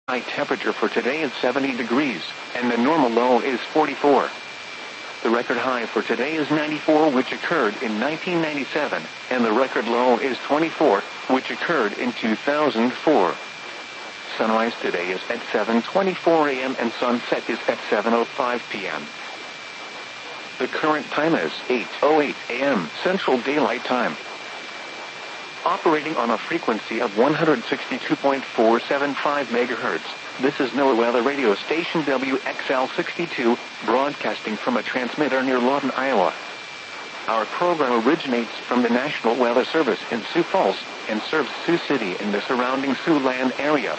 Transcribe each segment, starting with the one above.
High temperature for today is 70 degrees, and the normal low is 44. The record high for today is 94, which occurred in 1997, and the record low is 24, which occurred in 2004. Sunrise today is at 7:24 a.m. and sunset is at 7:05 p.m. The current time is 8:08 a.m. Central Daylight Time. Operating on a frequency of 162.475 MHz, this is NOAA Weather Radio Station WXL62, broadcasting from a transmitter near Lawton, Iowa. Our program originates from the National Weather Service in Sioux Falls and serves Sioux City and the surrounding Siouxland area.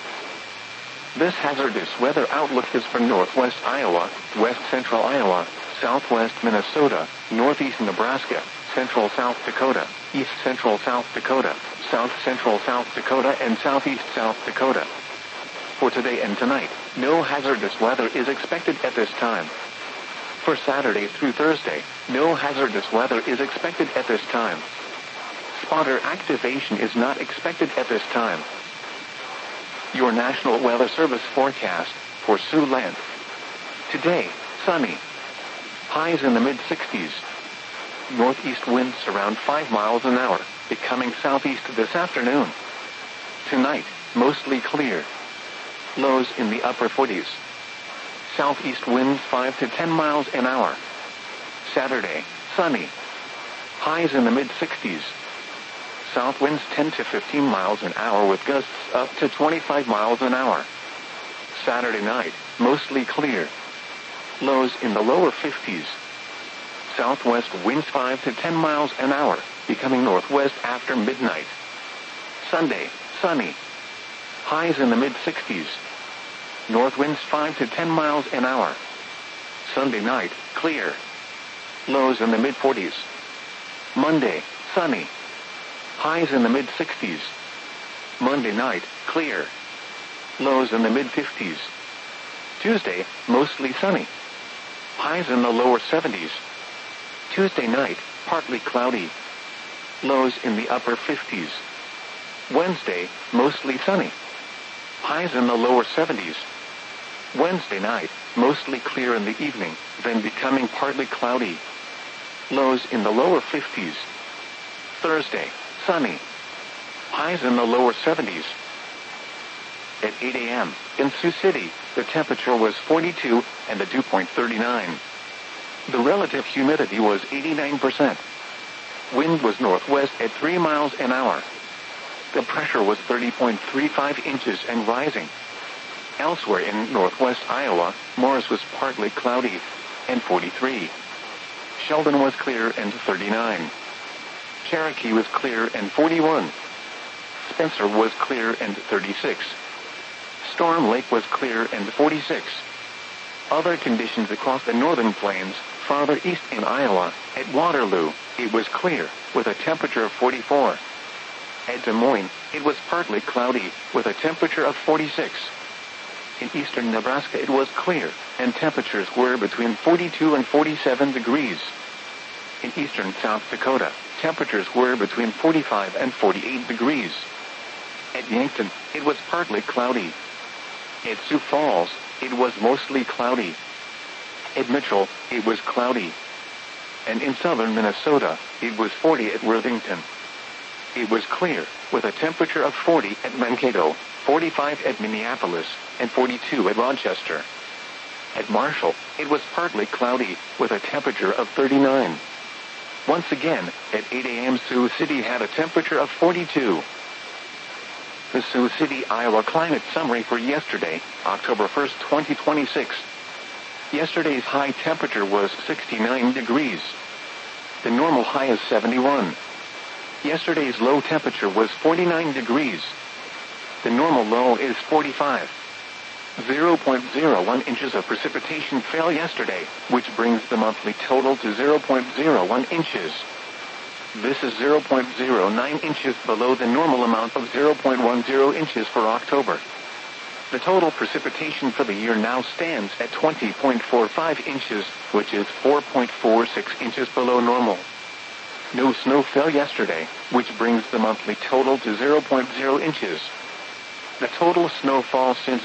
This hazardous weather outlook is for northwest Iowa, west central Iowa, southwest Minnesota, northeast Nebraska, central South Dakota, east central South Dakota, south central South Dakota, and southeast South Dakota. For today and tonight, no hazardous weather is expected at this time. For Saturday through Thursday, no hazardous weather is expected at this time. Spotter activation is not expected at this time. Your National Weather Service forecast for Siouxland. Today, sunny. Highs in the mid-60s. Northeast winds around 5 miles an hour, becoming southeast this afternoon. Tonight, mostly clear. Lows in the upper 40s. Southeast winds 5 to 10 miles an hour. Saturday, sunny. Highs in the mid-60s. South winds 10 to 15 miles an hour with gusts up to 25 miles an hour. Saturday night, mostly clear. Lows in the lower 50s. Southwest winds 5 to 10 miles an hour, becoming northwest after midnight. Sunday, sunny. Highs in the mid-60s. North winds 5 to 10 miles an hour. Sunday night, clear. Lows in the mid-40s. Monday, sunny. Highs in the mid-60s. Monday night, clear. Lows in the mid-50s. Tuesday, mostly sunny. Highs in the lower 70s. Tuesday night, partly cloudy. Lows in the upper 50s. Wednesday, mostly sunny. Highs in the lower 70s. Wednesday night, mostly clear in the evening, then becoming partly cloudy. Lows in the lower 50s. Thursday, sunny. Highs in the lower 70s. At 8 a.m., in Sioux City, the temperature was 42 and the dew point 39. The relative humidity was 89%. Wind was northwest at 3 miles an hour. The pressure was 30.35 inches and rising. Elsewhere in northwest Iowa, Morris was partly cloudy and 43. Sheldon was clear and 39. Cherokee was clear and 41. Spencer was clear and 36. Storm Lake was clear and 46. Other conditions across the northern plains, farther east in Iowa, at Waterloo, it was clear, with a temperature of 44. At Des Moines, it was partly cloudy, with a temperature of 46. In eastern Nebraska it was clear, and temperatures were between 42 and 47 degrees. In eastern South Dakota, temperatures were between 45 and 48 degrees. At Yankton, it was partly cloudy. At Sioux Falls, it was mostly cloudy. At Mitchell, it was cloudy. And in southern Minnesota, it was 40 at Worthington. It was clear, with a temperature of 40 at Mankato, 45 at Minneapolis, and 42 at Rochester. At Marshall, it was partly cloudy, with a temperature of 39. Once again, at 8 a.m. Sioux City had a temperature of 42. The Sioux City, Iowa climate summary for yesterday, October 1st, 2026. Yesterday's high temperature was 69 degrees. The normal high is 71. Yesterday's low temperature was 49 degrees. The normal low is 45. 0.01 inches of precipitation fell yesterday, which brings the monthly total to 0.01 inches. This is 0.09 inches below the normal amount of 0.10 inches for October. The total precipitation for the year now stands at 20.45 inches, which is 4.46 inches below normal. No snow fell yesterday, which brings the monthly total to 0.0 inches. The total snowfall since